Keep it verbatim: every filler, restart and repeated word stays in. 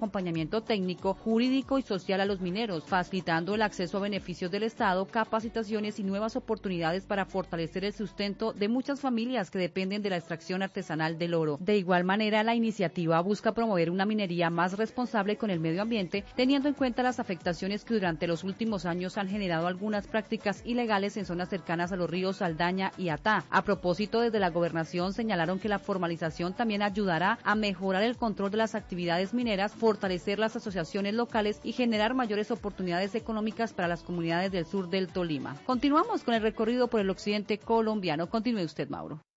acompañamiento técnico, jurídico y social a los mineros, facilitando el acceso a beneficios del Estado, capacitaciones y nuevas oportunidades para fortalecer el sustento de muchas familias que dependen de la extracción artesanal del oro. De igual manera, la iniciativa busca promover una minería más responsable con el medio ambiente, teniendo en cuenta las afectaciones que durante los últimos años han generado algunas prácticas ilegales en zonas cercanas a los ríos Saldaña y Atá. A propósito, desde la gobernación señalaron que la formalización también ayudará a mejorar el control de las actividades mineras, fortalecer las asociaciones locales y generar mayores oportunidades económicas para las comunidades del sur del Tolima. Continuamos con el recorrido por el occidente colombiano. Continúe usted, Mauro.